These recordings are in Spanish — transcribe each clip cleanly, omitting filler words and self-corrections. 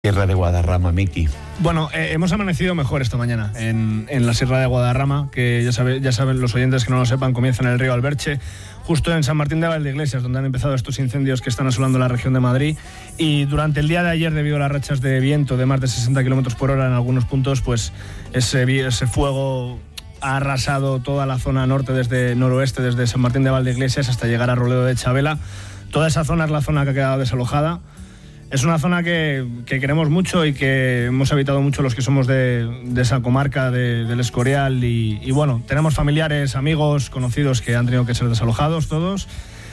Sierra de Guadarrama, Miki. Bueno, hemos amanecido mejor esta mañana en la Sierra de Guadarrama, que ya saben los oyentes que no lo sepan, comienza en el río Alberche, justo en San Martín de Valdeiglesias, donde han empezado estos incendios que están asolando la región de Madrid. Y durante el día de ayer, debido a las rachas de viento de más de 60 km por hora en algunos puntos, pues ese fuego ha arrasado toda la zona norte, desde noroeste, desde San Martín de Valdeiglesias hasta llegar a Roledo de Chavela. Toda esa zona es la zona que ha quedado desalojada. Es una zona que queremos mucho y que hemos habitado mucho los que somos de esa comarca del Escorial y bueno, tenemos familiares, amigos, conocidos que han tenido que ser desalojados todos.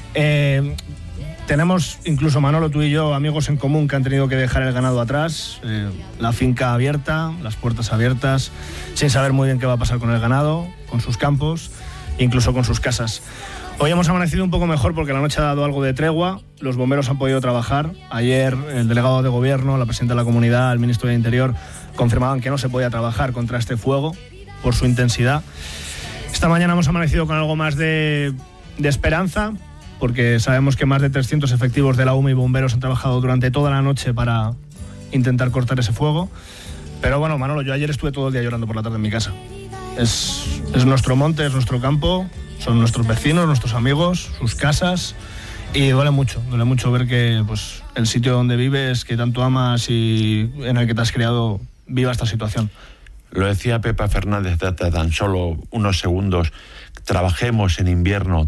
Tenemos, incluso Manolo, tú y yo, amigos en común que han tenido que dejar el ganado atrás, la finca abierta, las puertas abiertas, sin saber muy bien qué va a pasar con el ganado, con sus campos, incluso con sus casas. Hoy hemos amanecido un poco mejor porque la noche ha dado algo de tregua, los bomberos han podido trabajar. Ayer el delegado de gobierno, la presidenta de la comunidad, el ministro de Interior confirmaban que no se podía trabajar contra este fuego por su intensidad. Esta mañana hemos amanecido con algo más de esperanza, porque sabemos que más de 300 efectivos de la UME y bomberos han trabajado durante toda la noche para intentar cortar ese fuego. Pero bueno, Manolo, yo ayer estuve todo el día llorando por la tarde en mi casa. Es nuestro monte, es nuestro campo, son nuestros vecinos, nuestros amigos, sus casas, y duele mucho ver que pues el sitio donde vives, que tanto amas y en el que te has criado, viva esta situación. Lo decía Pepa Fernández hace tan solo unos segundos: trabajemos en invierno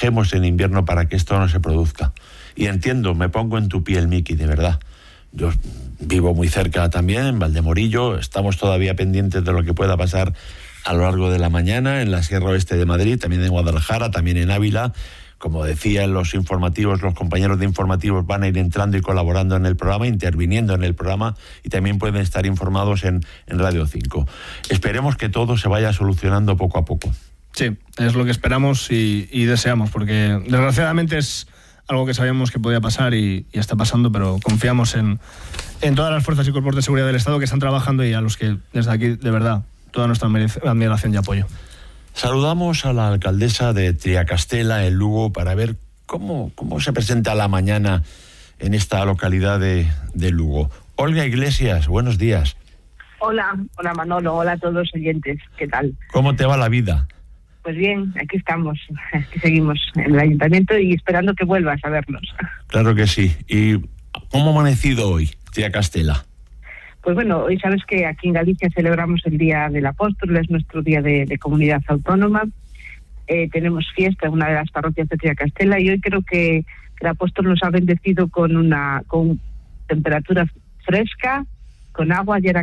para que esto no se produzca. Y entiendo, me pongo en tu piel, Miki, de verdad. Yo vivo muy cerca también, en Valdemorillo, estamos todavía pendientes de lo que pueda pasar a lo largo de la mañana en la Sierra Oeste de Madrid, también en Guadalajara, también en Ávila. Como decían los informativos, los compañeros de informativos van a ir entrando y colaborando en el programa, interviniendo en el programa, y también pueden estar informados en Radio 5. Esperemos que todo se vaya solucionando poco a poco. Sí, es lo que esperamos y deseamos, porque desgraciadamente es algo que sabíamos que podía pasar y está pasando, pero confiamos en todas las fuerzas y cuerpos de seguridad del Estado que están trabajando y a los que desde aquí, de verdad, toda nuestra admiración y apoyo. Saludamos a la alcaldesa de Triacastela, en Lugo, para ver cómo se presenta la mañana en esta localidad de Lugo. Olga Iglesias, buenos días. Hola Manolo, hola a todos los oyentes, ¿qué tal? ¿Cómo te va la vida? Pues bien, aquí estamos, aquí seguimos en el ayuntamiento y esperando que vuelvas a vernos. Claro que sí. ¿Y cómo ha amanecido hoy Triacastela? Pues bueno, hoy sabes que aquí en Galicia celebramos el Día del Apóstol, es nuestro día de comunidad autónoma. Tenemos fiesta en una de las parroquias de Triacastela y hoy creo que el Apóstol nos ha bendecido con temperatura fresca, con agua. Ayer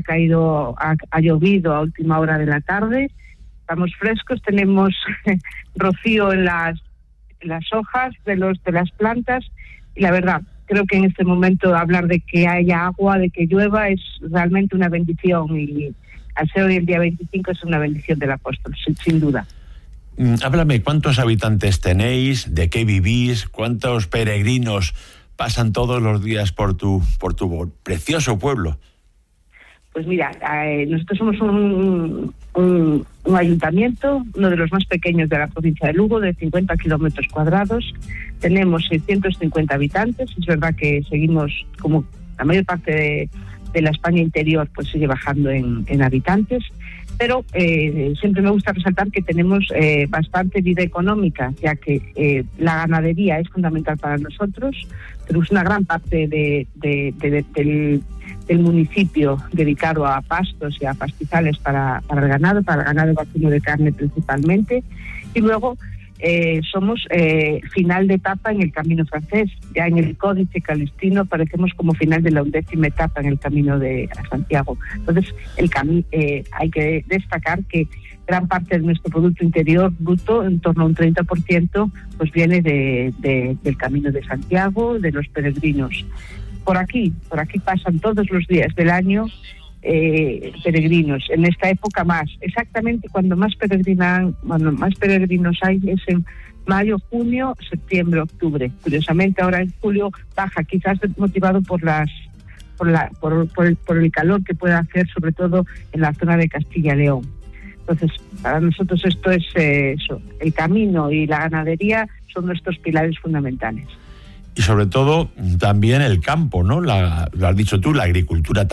ha llovido a última hora de la tarde. Estamos frescos, tenemos rocío en las hojas de las plantas y la verdad, creo que en este momento hablar de que haya agua, de que llueva, es realmente una bendición y al ser hoy el día 25 es una bendición del Apóstol, sin duda. Háblame, ¿cuántos habitantes tenéis? ¿De qué vivís? ¿Cuántos peregrinos pasan todos los días por tu precioso pueblo? Pues mira, nosotros somos un ayuntamiento, uno de los más pequeños de la provincia de Lugo, de 50 kilómetros cuadrados. Tenemos 650 habitantes. Es verdad que seguimos, como la mayor parte de la España interior, pues sigue bajando en habitantes. Pero siempre me gusta resaltar que tenemos bastante vida económica, ya que la ganadería es fundamental para nosotros. Tenemos una gran parte del municipio dedicado a pastos y a pastizales para el ganado vacuno de carne principalmente. Y luego somos final de etapa en el Camino francés. Ya en el Códice Calistino aparecemos como final de la 11ª etapa en el Camino a Santiago. Entonces, hay que destacar que gran parte de nuestro Producto Interior Bruto, en torno a un 30%, pues viene del Camino de Santiago, de los peregrinos. Por aquí pasan todos los días del año peregrinos. En esta época más, exactamente cuando más peregrinos hay es en mayo, junio, septiembre, octubre. Curiosamente ahora en julio baja, quizás motivado por el calor que puede hacer, sobre todo en la zona de Castilla y León. Entonces, para nosotros esto es eso. El camino y la ganadería son nuestros pilares fundamentales. y sobre todo también el campo, ¿no? Lo has dicho tú, la agricultura